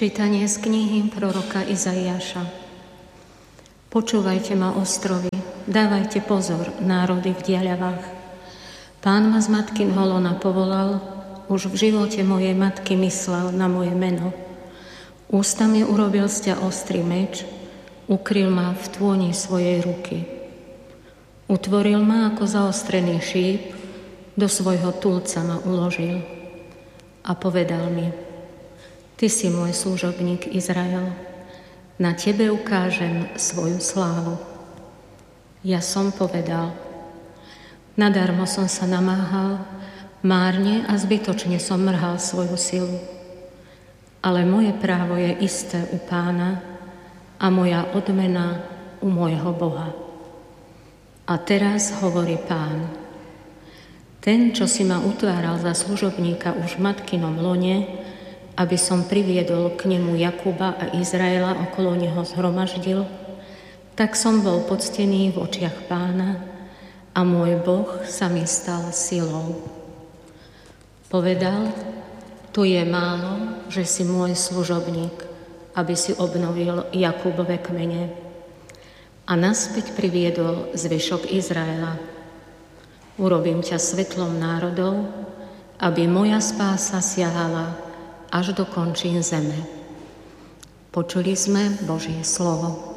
Čítanie z knihy proroka Izaiáša. Počúvajte ma, ostrovy, dávajte pozor, národy v diaľavách. Pán ma z matky holona povolal, už v živote mojej matky myslel na moje meno. Ústami urobil z ťa ostrý meč, ukryl ma v tôni svojej ruky. Utvoril ma ako zaostrený šíp, do svojho túlca ma uložil a povedal mi: Ty si môj služobník Izrael, na tebe ukážem svoju slávu. Ja som povedal: nadarmo som sa namáhal, márne a zbytočne som mrhal svoju silu. Ale moje právo je isté u Pána a moja odmena u môjho Boha. A teraz hovorí Pán: ten, čo si ma utváral za služobníka už v matkinom lone, aby som priviedol k nemu Jakuba a Izraela, okolo neho zhromaždil, tak som bol poctený v očiach Pána a môj Boh sa mi stal silou. Povedal: tu je málo, že si môj služobník, aby si obnovil Jakubove kmene a naspäť priviedol zvyšok Izraela. Urobím ťa svetlom národov, aby moja spása siahala až do končín zeme. Počuli sme Božie slovo.